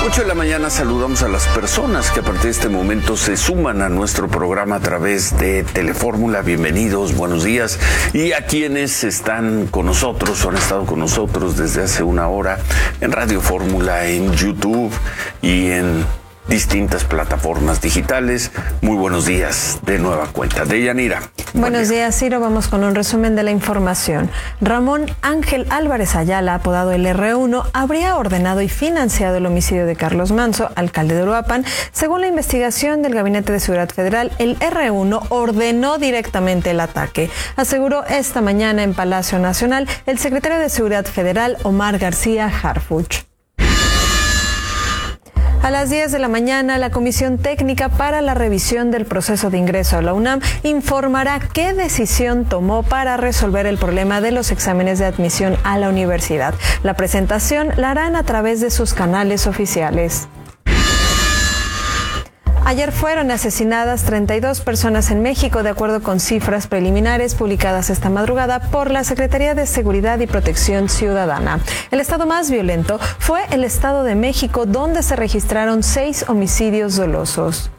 8 de la mañana saludamos a las personas que a partir de este momento se suman a nuestro programa a través de Telefórmula. Bienvenidos, buenos días. Y a quienes están con nosotros o han estado con nosotros desde hace una hora en Radio Fórmula, en YouTube y en distintas plataformas digitales. Muy buenos días de nueva cuenta. Deyanira. Buenos días, Ciro. Vamos con un resumen de la información. Ramón Ángel Álvarez Ayala, apodado el R1, habría ordenado y financiado el homicidio de Carlos Manso, alcalde de Uruapan. Según la investigación del Gabinete de Seguridad Federal, el R1 ordenó directamente el ataque. Aseguró esta mañana en Palacio Nacional el secretario de Seguridad Federal, Omar García Harfuch. A las 10 de la mañana, la Comisión Técnica para la Revisión del Proceso de Ingreso a la UNAM informará qué decisión tomó para resolver el problema de los exámenes de admisión a la universidad. La presentación la harán a través de sus canales oficiales. Ayer fueron asesinadas 32 personas en México, de acuerdo con cifras preliminares publicadas esta madrugada por la Secretaría de Seguridad y Protección Ciudadana. El estado más violento fue el Estado de México, donde se registraron 6 homicidios dolosos.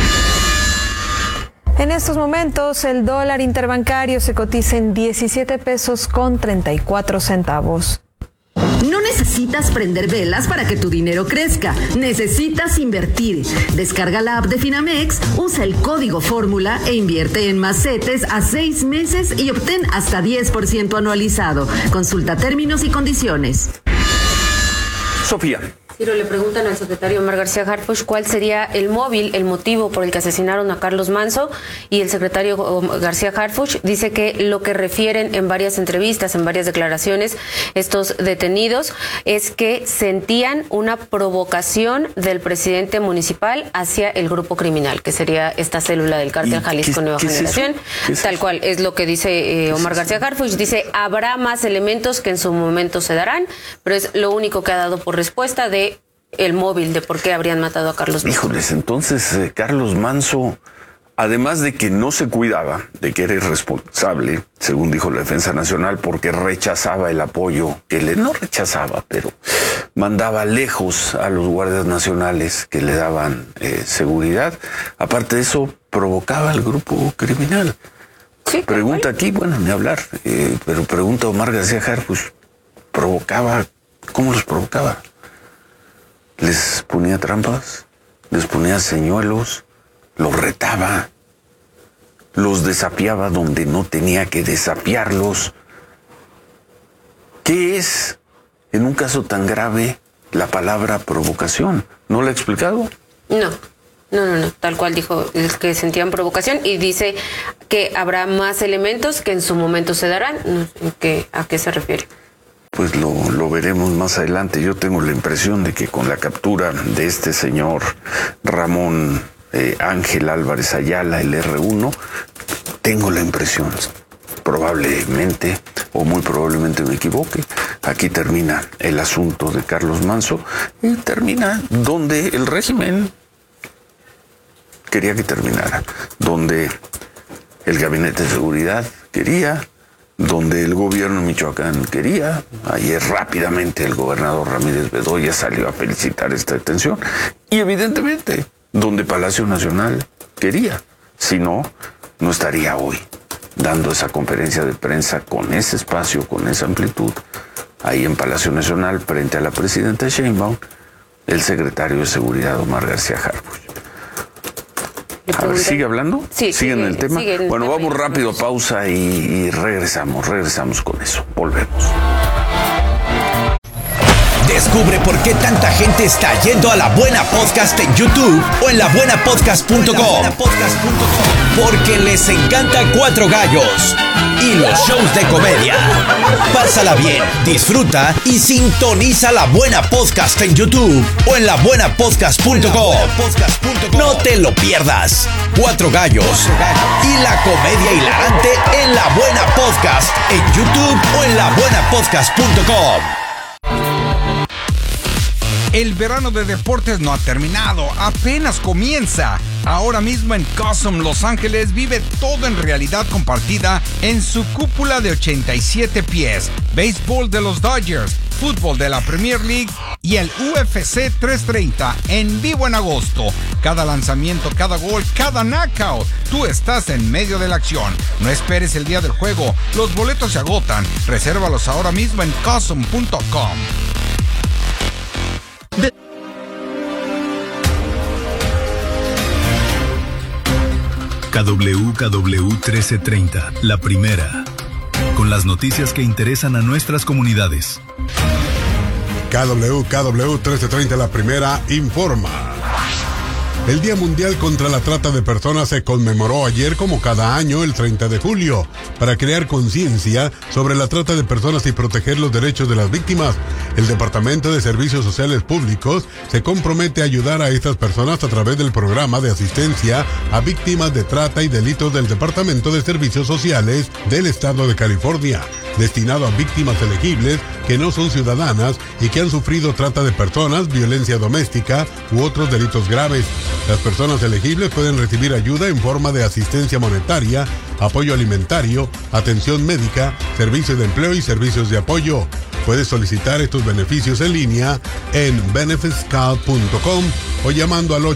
En estos momentos, el dólar interbancario se cotiza en 17 pesos con 34 centavos. No necesitas prender velas para que tu dinero crezca. Necesitas invertir. Descarga la app de Finamex, usa el código Fórmula e invierte en más CETES a 6 meses y obtén hasta 10% anualizado. Consulta términos y condiciones. Sofía. Ciro, le preguntan al secretario Omar García Harfuch cuál sería el motivo por el que asesinaron a Carlos Manso, y el secretario García Harfuch dice que lo que refieren en varias entrevistas, en varias declaraciones, estos detenidos, es que sentían una provocación del presidente municipal hacia el grupo criminal, que sería esta célula del cártel Jalisco Nueva Generación. Tal cual, es lo que dice Omar García Harfuch. Dice, habrá más elementos que en su momento se darán, pero es lo único que ha dado por respuesta de el móvil de por qué habrían matado a Carlos Manso. Híjoles, entonces Carlos Manso, además de que no se cuidaba, de que era irresponsable, según dijo la Defensa Nacional, porque rechazaba el apoyo, no rechazaba, pero mandaba lejos a los guardias nacionales que le daban seguridad. Aparte de eso, provocaba al grupo criminal. Sí, pregunta aquí, bueno, ni hablar, pero pregunta Omar García Harfuch, ¿provocaba? ¿Cómo los provocaba? Les ponía trampas, les ponía señuelos, los retaba, los desafiaba donde no tenía que desafiarlos. ¿Qué es, en un caso tan grave, la palabra provocación? ¿No la ha explicado? No, tal cual dijo, es que sentían provocación, y dice que habrá más elementos que en su momento se darán. ¿A qué se refiere? Pues lo veremos más adelante. Yo tengo la impresión de que con la captura de este señor Ramón Ángel Álvarez Ayala, el R1, tengo la impresión, probablemente o muy probablemente me equivoque, aquí termina el asunto de Carlos Manso y termina donde el régimen quería que terminara, donde el Gabinete de Seguridad quería, donde el gobierno de Michoacán quería. Ayer rápidamente el gobernador Ramírez Bedoya salió a felicitar esta detención, y evidentemente donde Palacio Nacional quería. Si no, no estaría hoy dando esa conferencia de prensa con ese espacio, con esa amplitud, ahí en Palacio Nacional, frente a la presidenta Sheinbaum, el secretario de Seguridad Omar García Harfuch. A ver, ¿sigue hablando? Sí, ¿Sigue en el tema? Bueno, vamos rápido a pausa y regresamos con eso. Volvemos. Descubre por qué tanta gente está yendo a La Buena Podcast en YouTube o en labuenapodcast.com. Porque les encanta Cuatro Gallos y los shows de comedia. Pásala bien, disfruta y sintoniza La Buena Podcast en YouTube o en labuenapodcast.com. No te lo pierdas. Cuatro Gallos y la comedia hilarante en La Buena Podcast en YouTube o en labuenapodcast.com. El verano de deportes no ha terminado, apenas comienza. Ahora mismo en Cosm Los Ángeles vive todo en realidad compartida en su cúpula de 87 pies. Béisbol de los Dodgers, fútbol de la Premier League y el UFC 330 en vivo en agosto. Cada lanzamiento, cada gol, cada knockout. Tú estás en medio de la acción. No esperes el día del juego. Los boletos se agotan. Resérvalos ahora mismo en cosum.com. KWKW 1330, la primera. Con las noticias que interesan a nuestras comunidades. KWKW 1330, la primera, informa. El Día Mundial contra la Trata de Personas se conmemoró ayer como cada año el 30 de julio para crear conciencia sobre la trata de personas y proteger los derechos de las víctimas. El Departamento de Servicios Sociales Públicos se compromete a ayudar a estas personas a través del programa de asistencia a víctimas de trata y delitos del Departamento de Servicios Sociales del Estado de California, destinado a víctimas elegibles que no son ciudadanas y que han sufrido trata de personas, violencia doméstica u otros delitos graves. Las personas elegibles pueden recibir ayuda en forma de asistencia monetaria, apoyo alimentario, atención médica, servicios de empleo y servicios de apoyo. Puedes solicitar estos beneficios en línea en benefitscal.com o llamando al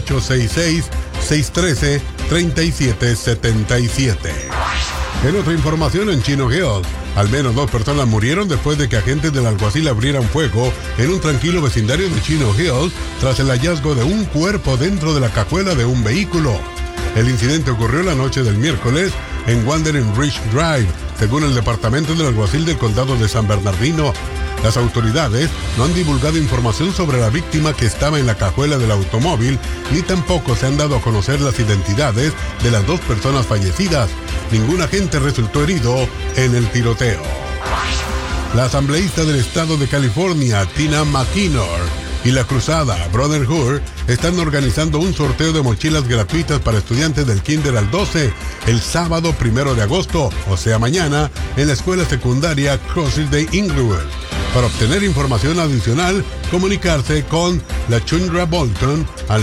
866-613-3777. En otra información, en Chino Hills, al menos 2 personas murieron después de que agentes del alguacil abrieran fuego en un tranquilo vecindario de Chino Hills tras el hallazgo de un cuerpo dentro de la cajuela de un vehículo. El incidente ocurrió la noche del miércoles en Wandering Ridge Drive, según el departamento del alguacil del condado de San Bernardino. Las autoridades no han divulgado información sobre la víctima que estaba en la cajuela del automóvil, ni tampoco se han dado a conocer las identidades de las 2 personas fallecidas. Ningún agente resultó herido en el tiroteo. La asambleísta del estado de California, Tina McKinnor, y la cruzada Brotherhood están organizando un sorteo de mochilas gratuitas para estudiantes del Kinder al 12 el sábado 1 de agosto, o sea mañana, en la escuela secundaria Crossing de Inglewood. Para obtener información adicional, comunicarse con la Chundra Bolton al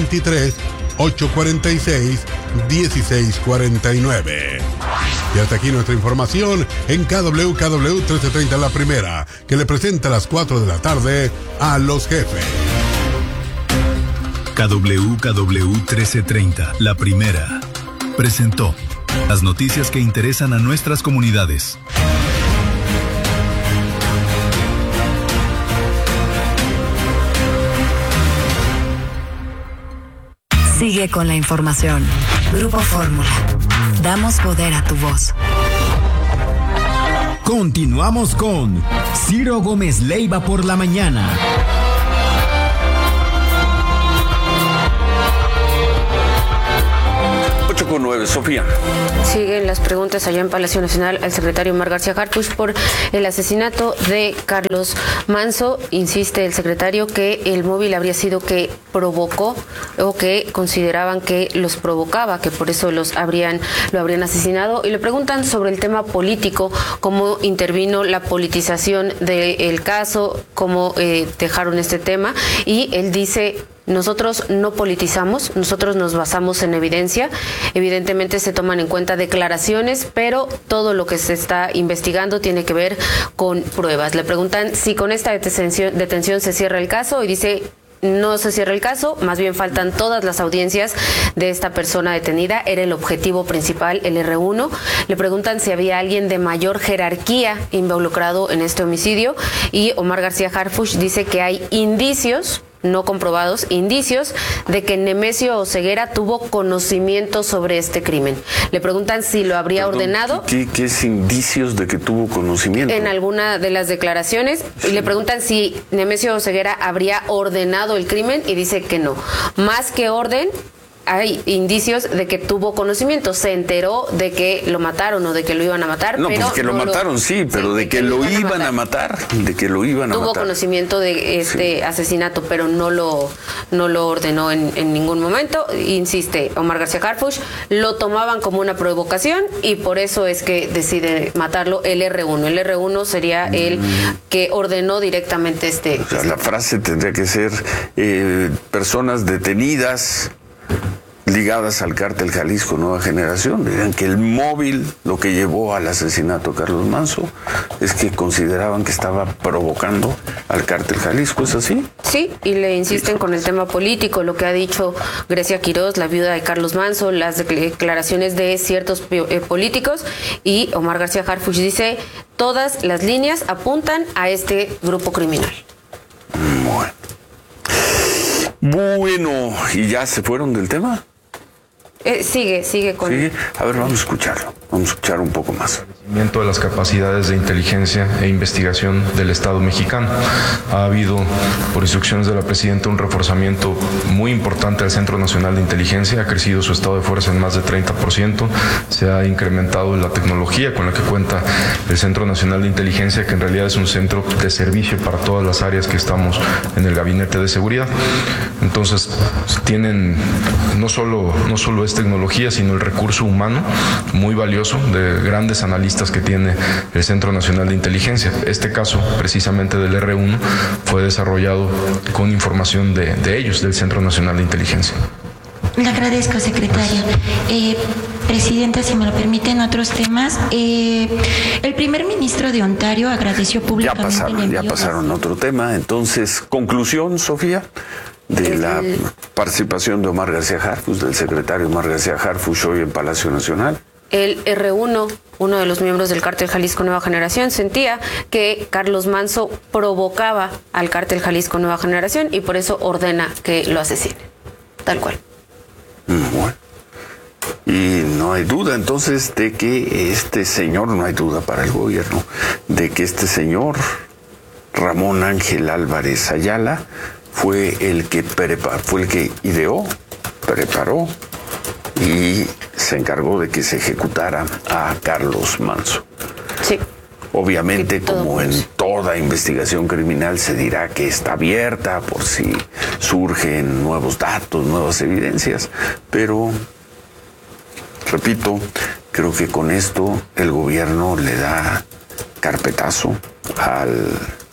323-846-1649. Y hasta aquí nuestra información en KWKW 1330, la primera, que le presenta a las 4 de la tarde a los jefes. KWKW 1330, la primera, presentó las noticias que interesan a nuestras comunidades. Sigue con la información. Grupo Fórmula. Damos poder a tu voz. Continuamos con Ciro Gómez Leiva por la mañana. 8:09, Sofía. Siguen las preguntas allá en Palacio Nacional al secretario Omar García Harfuch por el asesinato de Carlos Manzo. Insiste el secretario que el móvil habría sido que provocó o que consideraban que los provocaba, que por eso lo habrían asesinado. Y le preguntan sobre el tema político, cómo intervino la politización del caso, cómo dejaron este tema. Y él dice: nosotros no politizamos, nosotros nos basamos en evidencia. Evidentemente se toman en cuenta declaraciones, pero todo lo que se está investigando tiene que ver con pruebas. Le preguntan si con esta detención se cierra el caso y dice: no se cierra el caso, más bien faltan todas las audiencias de esta persona detenida. Era el objetivo principal, el R1. Le preguntan si había alguien de mayor jerarquía involucrado en este homicidio y Omar García Harfuch dice que hay indicios no comprobados, indicios de que Nemesio Oseguera tuvo conocimiento sobre este crimen. Le preguntan si lo habría ordenado. ¿Qué es indicios de que tuvo conocimiento? En alguna de las declaraciones. Y le preguntan si Nemesio Oseguera habría ordenado el crimen y dice que no. Más que orden, hay indicios de que tuvo conocimiento, se enteró de que lo mataron o de que lo iban a matar. No, pero pues que lo mataron, sí, pero de que lo iban a matar, de que lo iban a matar. Tuvo conocimiento de este asesinato, pero no lo ordenó en ningún momento. Insiste Omar García Harfuch, lo tomaban como una provocación y por eso es que decide matarlo el R1. El R1 sería el que ordenó directamente O sea, la frase tendría que ser personas detenidas ligadas al cártel Jalisco Nueva Generación. Dirían que el móvil, lo que llevó al asesinato de Carlos Manso, es que consideraban que estaba provocando al cártel Jalisco. ¿Es así? Sí, y le insisten con el tema político, lo que ha dicho Grecia Quiroz, la viuda de Carlos Manso, las declaraciones de ciertos políticos, y Omar García Harfuch dice, todas las líneas apuntan a este grupo criminal. Bueno, ¿y ya se fueron del tema? Sigue con... ¿Sigue? A ver, vamos a escucharlo. Vamos a escuchar un poco más. De las capacidades de inteligencia e investigación del Estado mexicano. Ha habido, por instrucciones de la presidenta, un reforzamiento muy importante del Centro Nacional de Inteligencia. Ha crecido su estado de fuerza en más de 30%. Se ha incrementado la tecnología con la que cuenta el Centro Nacional de Inteligencia, que en realidad es un centro de servicio para todas las áreas que estamos en el Gabinete de Seguridad. Entonces, tienen no solo es tecnología, sino el recurso humano muy valioso de grandes analistas que tiene el Centro Nacional de Inteligencia. Este caso, precisamente del R1, fue desarrollado con información de ellos, del Centro Nacional de Inteligencia. Le agradezco, secretario. Presidenta, si me lo permiten, otros temas. El primer ministro de Ontario agradeció públicamente... Ya pasaron a otro tema. Entonces, conclusión, Sofía, de la participación de Omar García Harfuch, del secretario Omar García Harfuch, hoy en Palacio Nacional. El R1, uno de los miembros del cártel Jalisco Nueva Generación, sentía que Carlos Manso provocaba al cártel Jalisco Nueva Generación y por eso ordena que lo asesinen. Tal cual. Bueno. Y no hay duda entonces de que este señor, no hay duda para el gobierno, de que este señor, Ramón Ángel Álvarez Ayala, fue el que ideó, preparó y se encargó de que se ejecutara a Carlos Manso. Sí. Obviamente, como en toda investigación criminal, se dirá que está abierta por si surgen nuevos datos, nuevas evidencias, pero, repito, creo que con esto el gobierno le da carpetazo al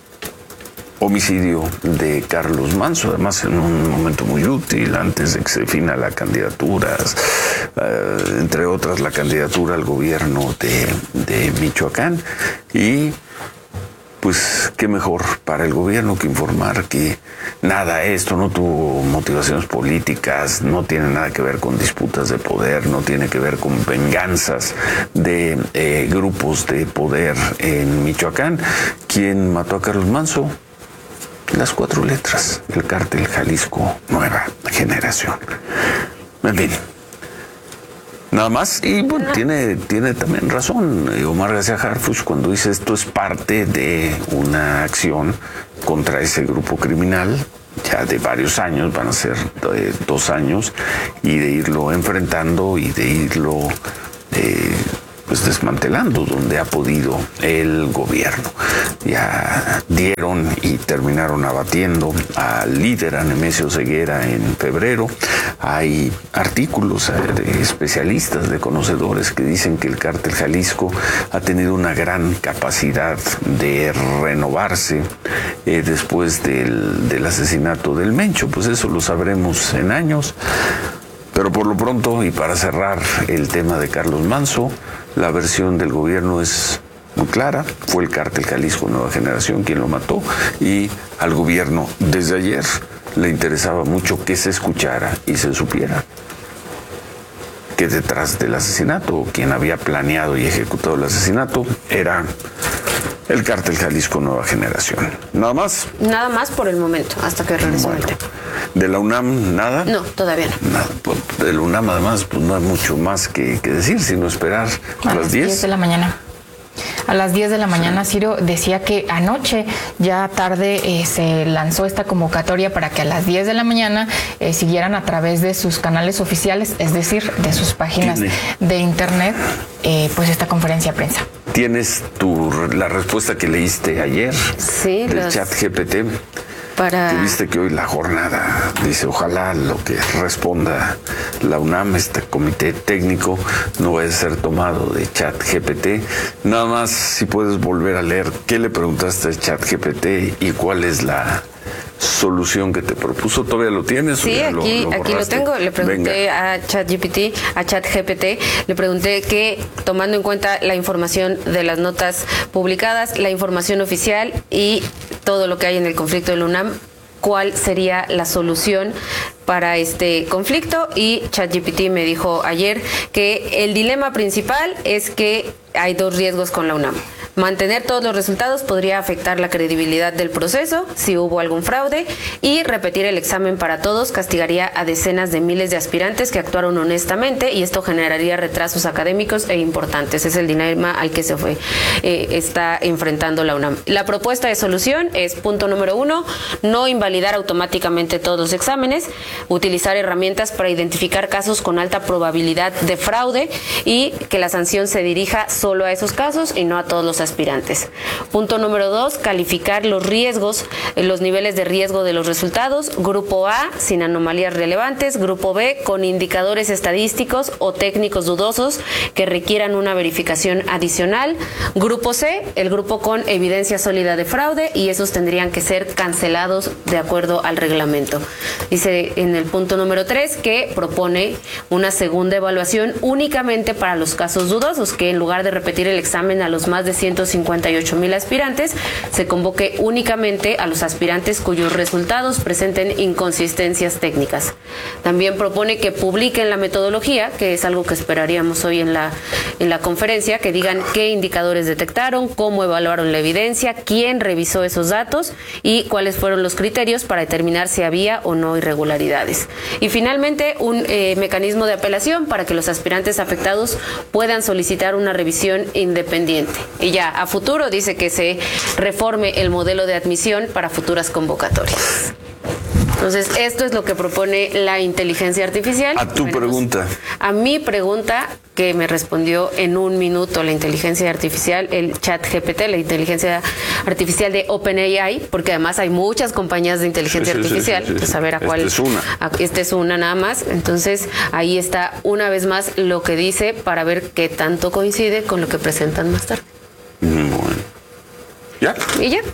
homicidio de Carlos Manso, además en un momento muy útil, antes de que se defina la candidatura, entre otras la candidatura al gobierno de Michoacán. Y pues qué mejor para el gobierno que informar que nada, esto no tuvo motivaciones políticas, no tiene nada que ver con disputas de poder, no tiene que ver con venganzas de grupos de poder en Michoacán. ¿Quién mató a Carlos Manso? Las 4 letras, el cártel Jalisco Nueva Generación. En fin, nada más. Y bueno, tiene también razón Omar García Harfuch cuando dice esto es parte de una acción contra ese grupo criminal ya de varios años, van a ser 2 años, y de irlo enfrentando y de irlo pues desmantelando donde ha podido el gobierno. Ya dieron y terminaron abatiendo al líder, a Nemesio Ceguera, en febrero. Hay artículos de especialistas, de conocedores, que dicen que el cártel Jalisco ha tenido una gran capacidad de renovarse después del asesinato del Mencho. Pues eso lo sabremos en años. Pero por lo pronto, y para cerrar el tema de Carlos Manso, la versión del gobierno es muy clara. Fue el cártel Jalisco Nueva Generación quien lo mató, y al gobierno desde ayer le interesaba mucho que se escuchara y se supiera que detrás del asesinato, quien había planeado y ejecutado el asesinato, era el cártel Jalisco Nueva Generación. ¿Nada más? Nada más por el momento, hasta que regresemos al tema. ¿De la UNAM nada? No, todavía no. Nada. De la UNAM además pues no hay mucho más que decir, sino esperar a las 10 de la mañana. A las 10 de la mañana, Ciro decía que anoche, ya tarde, se lanzó esta convocatoria para que a las 10 de la mañana siguieran a través de sus canales oficiales, es decir, de sus páginas de internet, pues esta conferencia de prensa. ¿Tienes la respuesta que leíste ayer? Sí, del chat GPT. Que viste que hoy la jornada dice, ojalá lo que responda la UNAM, este comité técnico, no vaya a ser tomado de chat GPT. Nada más, si puedes volver a leer, ¿qué le preguntaste a chat GPT y cuál es la solución que te propuso? ¿Todavía lo tienes? Sí, aquí lo tengo. Le pregunté a ChatGPT, le pregunté que, tomando en cuenta la información de las notas publicadas, la información oficial y todo lo que hay en el conflicto de la UNAM, ¿cuál sería la solución para este conflicto? Y ChatGPT me dijo ayer que el dilema principal es que hay 2 riesgos con la UNAM. Mantener todos los resultados podría afectar la credibilidad del proceso si hubo algún fraude, y repetir el examen para todos castigaría a decenas de miles de aspirantes que actuaron honestamente, y esto generaría retrasos académicos e importantes. Es el dilema al que está enfrentando la UNAM. La propuesta de solución es, punto número 1, no invalidar automáticamente todos los exámenes, utilizar herramientas para identificar casos con alta probabilidad de fraude y que la sanción se dirija solo a esos casos y no a todos los aspirantes. Punto número 2, calificar los riesgos, los niveles de riesgo de los resultados. Grupo A, sin anomalías relevantes. Grupo B, con indicadores estadísticos o técnicos dudosos que requieran una verificación adicional. Grupo C, el grupo con evidencia sólida de fraude, y esos tendrían que ser cancelados de acuerdo al reglamento. Dice en el punto número 3 que propone una segunda evaluación únicamente para los casos dudosos, que en lugar de repetir el examen a los más de 158,000 aspirantes, se convoque únicamente a los aspirantes cuyos resultados presenten inconsistencias técnicas. También propone que publiquen la metodología, que es algo que esperaríamos hoy en la conferencia, que digan qué indicadores detectaron, cómo evaluaron la evidencia, quién revisó esos datos y cuáles fueron los criterios para determinar si había o no irregularidades. Y finalmente, un mecanismo de apelación para que los aspirantes afectados puedan solicitar una revisión independiente. Y ya a futuro dice que se reforme el modelo de admisión para futuras convocatorias. Entonces, esto es lo que propone la inteligencia artificial. A tu pregunta. A mi pregunta, que me respondió en 1 minuto la inteligencia artificial, el ChatGPT, la inteligencia artificial de OpenAI, porque además hay muchas compañías de inteligencia artificial. Entonces, a ver a cuál. Esta es una nada más. Entonces, ahí está una vez más lo que dice para ver qué tanto coincide con lo que presentan más tarde. Bueno. ¿Ya? ¿Y ya?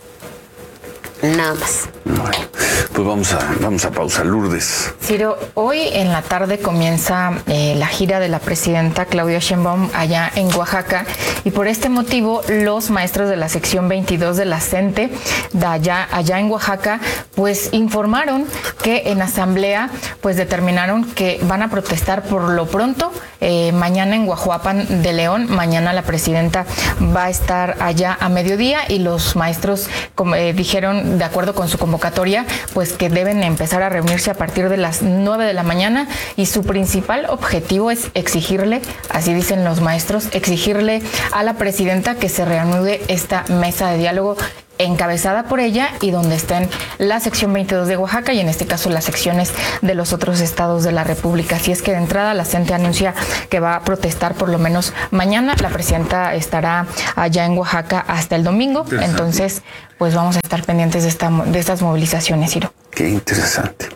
Nada más. Bueno, pues vamos a pausa. Lourdes. Ciro, hoy en la tarde comienza la gira de la presidenta Claudia Sheinbaum allá en Oaxaca, y por este motivo los maestros de la sección 22 de la CENTE de allá en Oaxaca pues informaron que en asamblea pues determinaron que van a protestar por lo pronto mañana en Guajuapan de León. Mañana la presidenta va a estar allá a mediodía, y los maestros dijeron, de acuerdo con su convocatoria, pues que deben empezar a reunirse a partir de las 9 de la mañana, y su principal objetivo es exigirle, así dicen los maestros, exigirle a la presidenta que se reanude esta mesa de diálogo encabezada por ella y donde estén la sección 22 de Oaxaca y en este caso las secciones de los otros estados de la República. Así es que de entrada la CENTE anuncia que va a protestar por lo menos mañana. La presidenta estará allá en Oaxaca hasta el domingo, entonces pues vamos a estar pendientes de estas movilizaciones, Ciro. Qué interesante.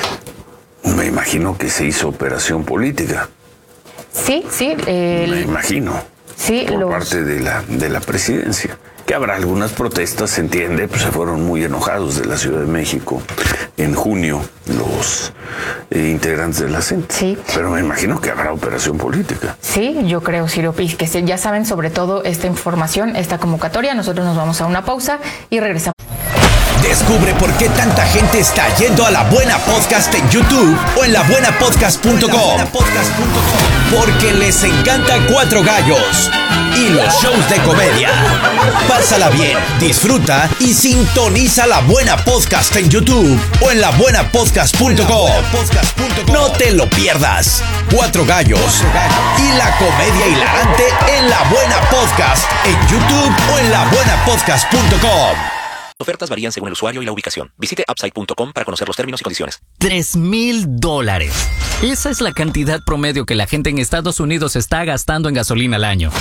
Me imagino que se hizo operación política. Sí. Me imagino. Sí, por parte de la presidencia. Que habrá algunas protestas, se entiende, pues se fueron muy enojados de la Ciudad de México en junio los integrantes de la CENTE. Sí. Pero me imagino que habrá operación política. Sí, yo creo, Ciro, y que ya saben sobre todo esta información, esta convocatoria. Nosotros nos vamos a una pausa y regresamos. Descubre por qué tanta gente está yendo a La Buena Podcast en YouTube o en labuenapodcast.com. Porque les encanta Cuatro Gallos y los shows de comedia. Pásala bien, disfruta y sintoniza La Buena Podcast en YouTube o en labuenapodcast.com. No te lo pierdas. Cuatro Gallos y la comedia hilarante en La Buena Podcast en YouTube o en labuenapodcast.com. Ofertas varían según el usuario y la ubicación. Visite upside.com para conocer los términos y condiciones. $3,000. Esa es la cantidad promedio que la gente en Estados Unidos está gastando en gasolina al año.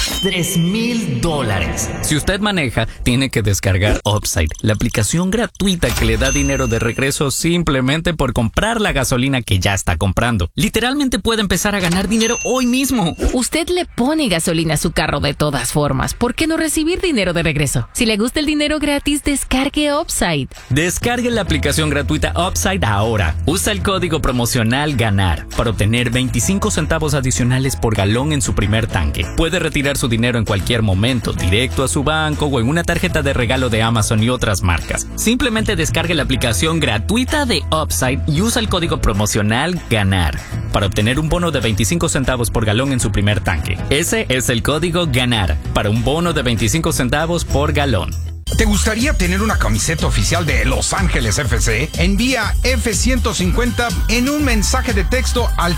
$3,000. Si usted maneja, tiene que descargar Upside, la aplicación gratuita que le da dinero de regreso simplemente por comprar la gasolina que ya está comprando. Literalmente puede empezar a ganar dinero hoy mismo. Usted le pone gasolina a su carro de todas formas. ¿Por qué no recibir dinero de regreso? Si le gusta el dinero gratis, descargue descargue Upside. Descargue la aplicación gratuita Upside ahora. Usa el código promocional GANAR para obtener 25 centavos adicionales por galón en su primer tanque. Puede retirar su dinero en cualquier momento, directo a su banco o en una tarjeta de regalo de Amazon y otras marcas. Simplemente descargue la aplicación gratuita de Upside y usa el código promocional GANAR para obtener un bono de 25 centavos por galón en su primer tanque. Ese es el código GANAR para un bono de 25 centavos por galón. ¿Te gustaría tener una camiseta oficial de Los Ángeles FC? Envía F150 en un mensaje de texto al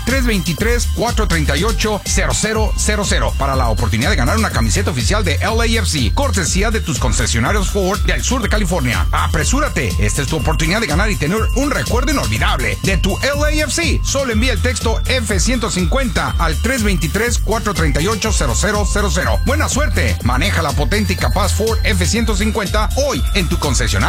323-438-0000 para la oportunidad de ganar una camiseta oficial de LAFC, cortesía de tus concesionarios Ford del sur de California. ¡Apresúrate! Esta es tu oportunidad de ganar y tener un recuerdo inolvidable de tu LAFC. Solo envía el texto F150 al 323-438-0000. ¡Buena suerte! Maneja la potente y capaz Ford F-150 hoy en tu concesionario